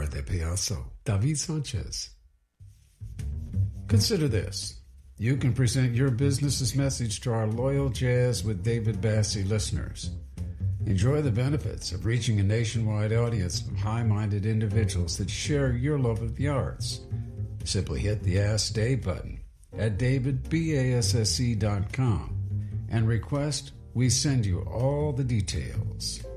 de Piazza, David Sanchez. Consider this. You can present your business's message to our loyal Jazz with David Bassi listeners. Enjoy the benefits of reaching a nationwide audience of high-minded individuals that share your love of the arts. Simply hit the Ask Dave button at davidbasse.com and request we send you all the details.